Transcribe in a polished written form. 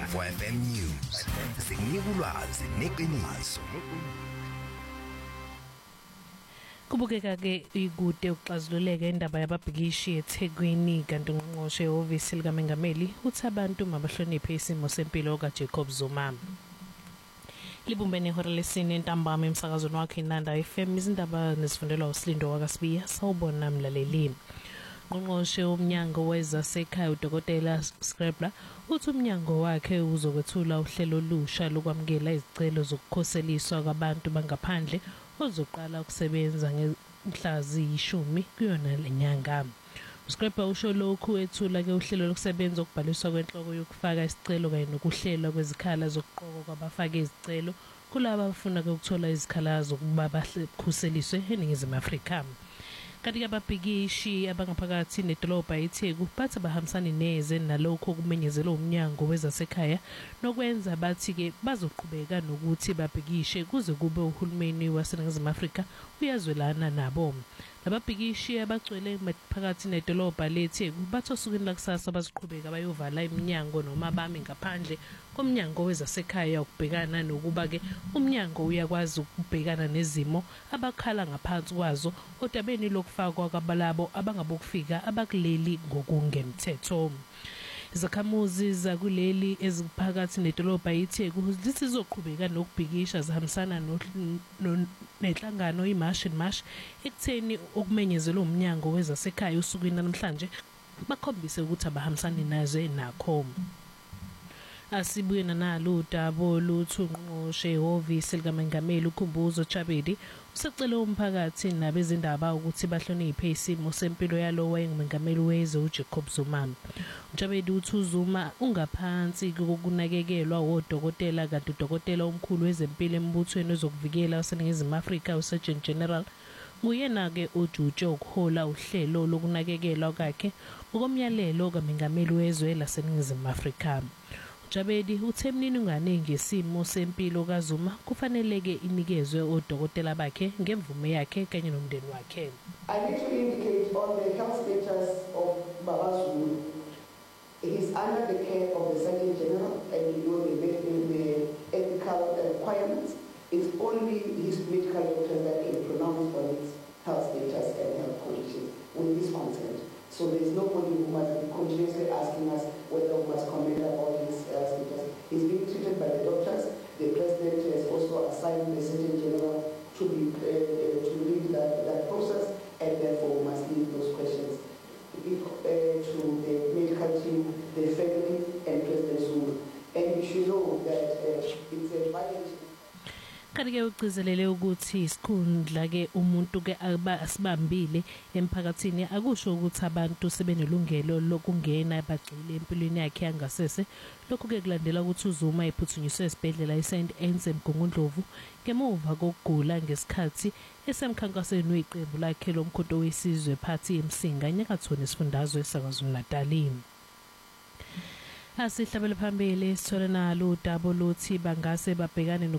4FM News. Sikunika ulwazi neqiniso. Kubukeka ke ikude ukuxazululeka indaba yababhikishi eThekwini kanti ungqongqoshe ehhovisi likaMengameli uthi abantu mabahloniphe isimo sempilo kaJacob Zuma. Libumbene ihora lesine entambama emsakazweni wakhe Nanda FM izindaba nezifundelwa uSlindo wakasibiya sawubona mlaleli. Ungqongqoshe womnyango wezasekhaya uDokotela Scrabler uthi umnyango wakhe uzokwethula uhlelo olusha lokwamukela izicelo zokukhoseliswa kwabantu bangaphandle ozoqala ukusebenza ngomhla ziyishumi kuyona lenyanga. uScrabler usho lokhu ethula ke uhlelo lokusebenza okubhaliswa kwenhloko yokufaka isicelo kanye nokuhlela kwezikhala zokuqoqa kwabafake izicelo kulabo abafuna ukuthola izikhalazo ukuba bakhuseliswe eNingizimu Afrika. Kanti ababhikishi abangaphakathi nedolobha eTheku bathi bahambisana neze nalokho kumenyezelwa umnyango wezasekhaya nokwenza bathi ke bazoqhubeka nokuthi babhikishe kuze kube uhulumeni waseNingizimu Afrika uyazwelana nabo. Lababhikishi abagcwele phakathi nedolobha leTheku bathi osukwini lakusasa baziqhubeka bayovala iminyango noma bami ngaphandle komnyango wezasekhaya ukubhekana nokuba ke umnyango uyakwazi ukubhekana nezimo abakhala ngaphansi kwazo odabeni lokufakwa kwabalabo abangabokufika abakuleli ngokungemthetho. Izakhamuzi zakuleli eziphakathi nedolobha eTheku zithi zizoqhubeka nokubhikisha zihambisana nenhlangano iMarch and March ekutheni okumenyezelwe umnyango wezasekhaya usukwini namhlanje bakhombise ukuthi abahambisani nazo nakho. Asibuye nalo udaba luthu ungqongqoshe ehhovisi likaMengameli uKhumbuzo Chabedi usecela umphakathi nabezindaba ukuthi bahloniphe isimo sempilo yalowo wayengumengameli wezwe uJacob Zuma. uChabedi uthi uZuma ungaphansi kokunakekelwa wodokotela kanti udokotela omkhulu wezempilo embuthweni wezokuvikela waseNingizimu Afrika uSurgeon General nguyena ke uJutshe ukuhola uhlelo lokunakekelwa kwakhe ngokomyalelo kaMengameli wezwe laseNingizimu Afrika. Chabedi uthe imininingwane ngesimo sempilo kaZuma kufaneleke inikezwe odokotela bakhe ngemvume yakhe kanye nomndeni wakhe. I need to indicate on the health status of Baba Zuma. He is under the care of the Surgeon General and you know the ethical requirements. It's only his medical doctor that can pronounce on his health status and health conditions with his consent. So there is nobody who must be continuously asking us whether we must comment about his status. He's being treated by the doctors. The president has also assigned the Surgeon General to lead that process, and therefore we must leave those questions to the medical team, the family, and President Zuma. And you should know that it's a violation. Kanti-ke ugcizelele ukuthi isikhundla ke umuntu ke asibambile emphakathini akusho ukuthi abantu sebenelungelo lokungena bagcile empilweni yakhe yangasese. Lokhu ke kulandela ukuthi uZuma ephuthunyiswe esibhedlela iSt Anne's eMgungundlovu ngemuva kokugula ngesikhathi esemkhankasweni weqembu lakhe lomkhonto wesizwe phathi eMsinga enyakatho nesifundazwe saKwaZulu-Natal. Asihlabele phambili sithola nalo udaba lokuthi bangase babhekane